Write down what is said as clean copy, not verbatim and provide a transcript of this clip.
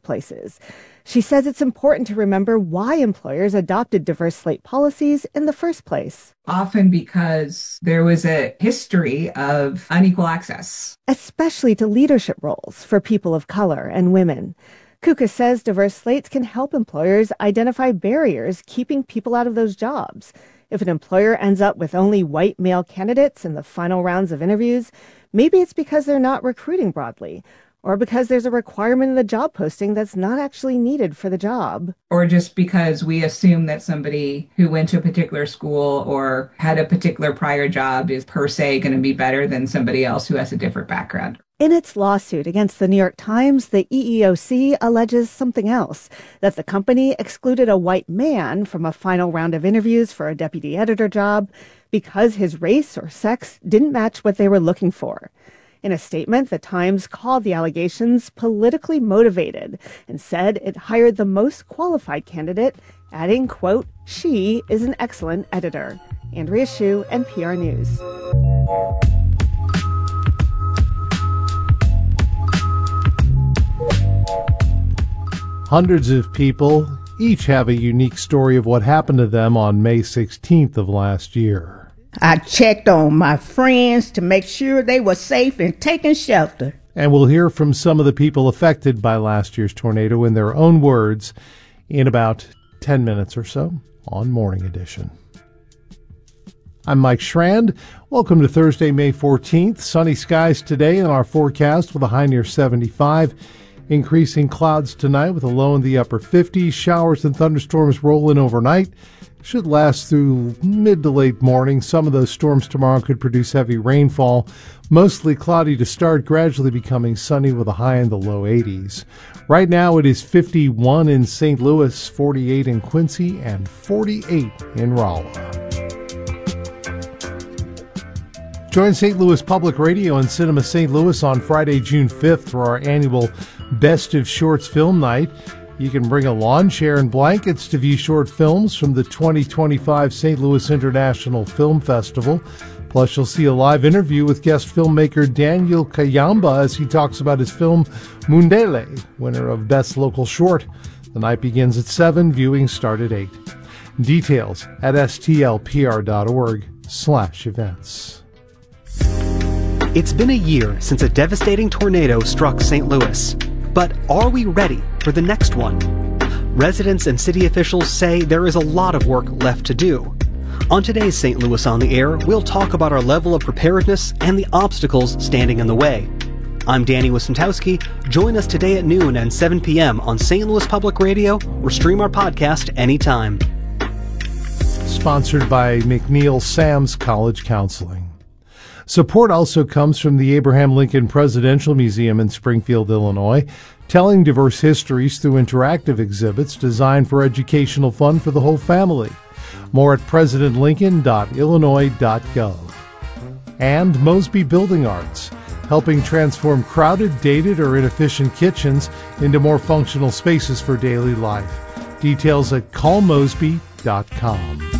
workplaces. She says it's important to remember why employers adopted diverse slate policies in the first place. Often because there was a history of unequal access, especially to leadership roles for people of color and women. Kuka says diverse slates can help employers identify barriers keeping people out of those jobs. If an employer ends up with only white male candidates in the final rounds of interviews, maybe it's because they're not recruiting broadly, or because there's a requirement in the job posting that's not actually needed for the job. Or just because we assume that somebody who went to a particular school or had a particular prior job is per se going to be better than somebody else who has a different background. In its lawsuit against the New York Times, the EEOC alleges something else, that the company excluded a white man from a final round of interviews for a deputy editor job because his race or sex didn't match what they were looking for. In a statement, the Times called the allegations politically motivated and said it hired the most qualified candidate, adding, quote, "She is an excellent editor." Andrea Hsu, NPR News. Hundreds of people each have a unique story of what happened to them on May 16th of last year. I checked on my friends to make sure they were safe and taking shelter. And we'll hear from some of the people affected by last year's tornado in their own words in about 10 minutes or so on Morning Edition. I'm Mike Schrand. Welcome to Thursday, May 14th. Sunny skies today in our forecast with a high near 75. Increasing clouds tonight with a low in the upper 50s. Showers and thunderstorms roll in overnight. Should last through mid to late morning. Some of those storms tomorrow could produce heavy rainfall. Mostly cloudy to start, gradually becoming sunny with a high in the low 80s. Right now it is 51 in St. Louis, 48 in Quincy, and 48 in Rolla. Join St. Louis Public Radio and Cinema St. Louis on Friday, June 5th for our annual Best of Shorts Film Night. You can bring a lawn chair and blankets to view short films from the 2025 St. Louis International Film Festival. Plus, you'll see a live interview with guest filmmaker Daniel Kayamba as he talks about his film Mundele, winner of Best Local Short. The night begins at 7, viewings start at 8. Details at stlpr.org/events. It's been a year since a devastating tornado struck St. Louis. But are we ready for the next one? Residents and city officials say there is a lot of work left to do. On today's St. Louis on the Air, we'll talk about our level of preparedness and the obstacles standing in the way. I'm Danny Wisentowski. Join us today at noon and 7 p.m. on St. Louis Public Radio or stream our podcast anytime. Sponsored by McNeil Sam's College Counseling. Support also comes from the Abraham Lincoln Presidential Museum in Springfield, Illinois, telling diverse histories through interactive exhibits designed for educational fun for the whole family. More at presidentlincoln.illinois.gov. And Mosby Building Arts, helping transform crowded, dated, or inefficient kitchens into more functional spaces for daily life. Details at callmosby.com.